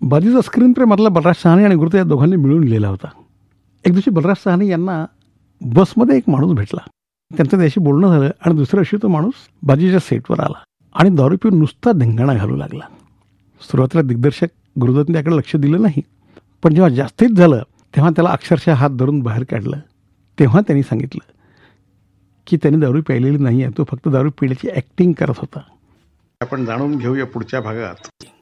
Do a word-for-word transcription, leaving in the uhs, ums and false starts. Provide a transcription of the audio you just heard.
बाजीचा screen play मधला बलराज सहानी आणि गुरुते या दोघांनी मिळून लिहिला होता. एक दिवशी बलराज सहानी यांना बसमध्ये एक माणूस भेटला. त्यांचं त्याशी बोलणं झालं आणि दुसऱ्या दिवशी तो माणूस बाजीच्या सेटवर आला आणि दारू पिऊन नुसता धिंगाणा घालू लागला. सुरुवातीला दिग्दर्शक गुरुदत्तने त्याकडे लक्ष दिलं नाही, पण जेव्हा जास्तीत झालं तेव्हा त्याला अक्षरशः हात धरून बाहेर काढलं. तेव्हा त्यांनी सांगितलं की त्यांनी दारू प्यायलेली नाही आहे, तो फक्त दारू पिण्याची ॲक्टिंग करत होता. आपण जाणून घेऊया पुढच्या भागात